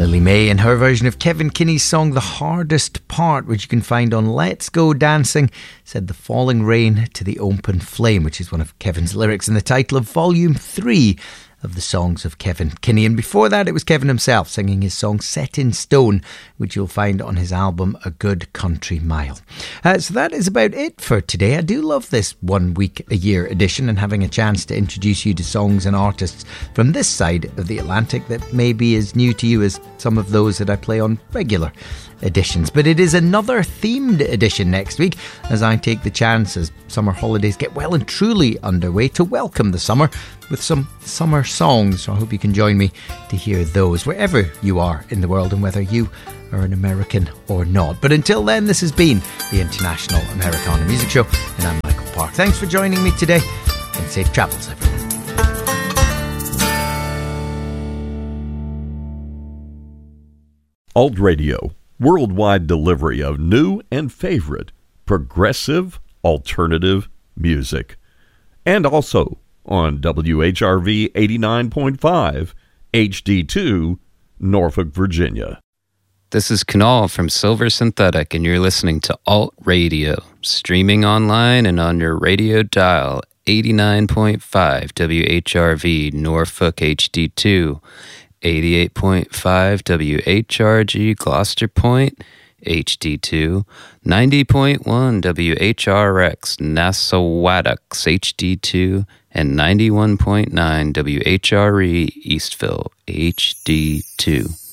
Lily May and her version of Kevin Kinney's song The Hardest Part, which you can find on Let's Go Dancing, said the falling rain to the open flame, which is one of Kevin's lyrics in the title of Volume 3 of the songs of Kevin Kinney. And before that, it was Kevin himself singing his song Set in Stone, which you'll find on his album A Good Country Mile. So that is about it for today. I do love this 1 week a year edition and having a chance to introduce you to songs and artists from this side of the Atlantic that may be as new to you as some of those that I play on regular editions. But it is another themed edition next week as I take the chance, as summer holidays get well and truly underway, to welcome the summer with some summer songs. So I hope you can join me to hear those wherever you are in the world and whether you are an American or not. But until then, this has been the International Americana Music Show, and I'm Michael Park. Thanks for joining me today, and safe travels, everyone. Alt Radio, worldwide delivery of new and favorite progressive alternative music. And also on WHRV 89.5 HD2, Norfolk, Virginia. This is Kunal from Silver Synthetic, and you're listening to Alt Radio, streaming online and on your radio dial, 89.5 WHRV Norfolk HD2, 88.5 WHRG Gloucester Point HD2, 90.1 WHRX Nassauwatuck HD2, and 91.9 WHRE Eastville HD2.